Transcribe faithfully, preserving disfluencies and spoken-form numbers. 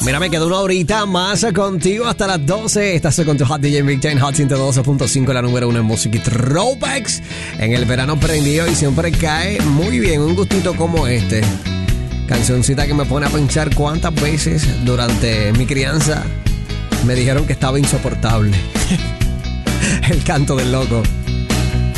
Mira, me quedo una horita más contigo hasta las doce. Estás con tu Hot D J Big Time Hot ciento doce punto cinco, la número uno en música y throwbacks. En el verano prendido y siempre cae muy bien un gustito como este. Cancioncita que me pone a pensar cuántas veces durante mi crianza me dijeron que estaba insoportable. El canto del loco.